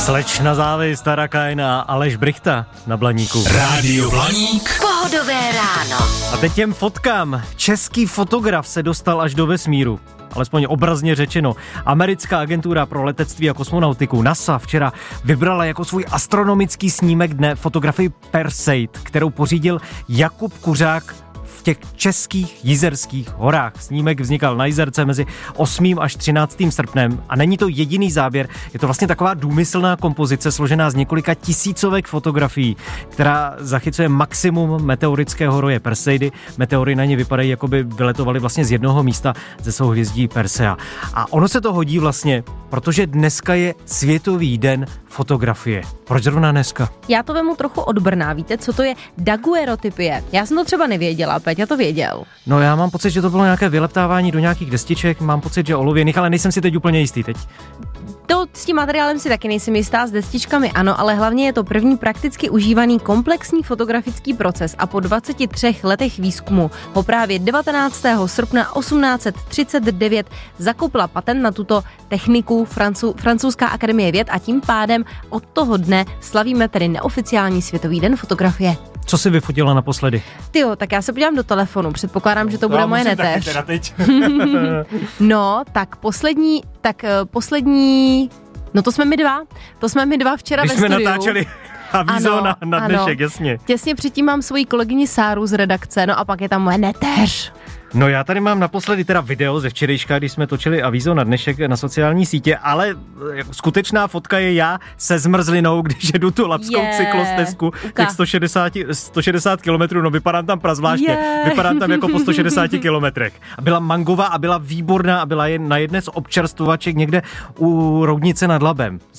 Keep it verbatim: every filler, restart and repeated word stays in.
Slečna závist, Tara Kain a Aleš Brychta na Blaníku. Rádio Blaník. Pohodové ráno. A teď těm fotkám. Český fotograf se dostal až do vesmíru. Alespoň obrazně řečeno. Americká agentura pro letectví a kosmonautiku NASA včera vybrala jako svůj astronomický snímek dne fotografii Perseid, kterou pořídil Jakub Kuřák v těch českých Jizerských horách. Snímek vznikal na Jizerce mezi osmým až třináctým srpnem a není to jediný záběr, je to vlastně taková důmyslná kompozice složená z několika tisícovek fotografií, která zachycuje maximum meteorického roje Perseidy. Meteory na ně vypadají, jako by vyletovaly vlastně z jednoho místa ze souhvězdí Persea. A ono se to hodí vlastně, protože dneska je Světový den fotografie. Proč zrovna dneska? Já to vemu trochu od Brna. Víte, co to je daguerreotypie? Já jsem to třeba nevěděla, Peťa to věděl. No já mám pocit, že to bylo nějaké vyleptávání do nějakých destiček, mám pocit, že olověných, ale nejsem si teď úplně jistý teď. To s tím materiálem si taky nejsem jistá, s destičkami ano, ale hlavně je to první prakticky užívaný komplexní fotografický proces a po dvaceti třech letech výzkumu ho právě devatenáctého srpna osmnáct set třicet devět zakoupila patent na tuto techniku Francu, Francouzská akademie věd a tím pádem od toho dne slavíme tedy neoficiální Světový den fotografie. Co jsi vyfotila naposledy? Tyjo, tak já se podívám do telefonu, předpokládám, že to bude moje neteř. No, tak poslední, tak uh, poslední, no to jsme my dva, to jsme my dva včera Když ve jsme studiu. natáčeli avízo ano, na, na dnešek, ano. jasně. Těsně předtím mám svoji kolegyni Sáru z redakce, no a pak je tam moje neteř. No já tady mám naposledy teda video ze včerejška, když jsme točili avízo na dnešek na sociální sítě, ale skutečná fotka je já se zmrzlinou, když jedu tu lapskou Je, cyklostezku, uka. těch sto šedesát, sto šedesát kilometrů, no vypadám tam prazvláštně, Je. vypadám tam jako po sto šedesáti kilometrech. A byla mangová a byla výborná a byla jen na jedné z občerstvovaček někde u Roudnice nad Labem.